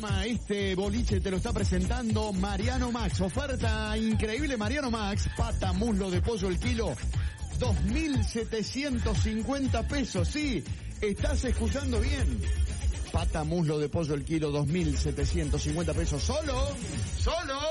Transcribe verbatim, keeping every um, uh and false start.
programa, este boliche te lo está presentando Mariano Max. Oferta increíble Mariano Max, pata, muslo de pollo el kilo, dos mil setecientos cincuenta pesos. Sí, estás escuchando bien. Pata, muslo de pollo el kilo, dos mil setecientos cincuenta pesos. Solo, solo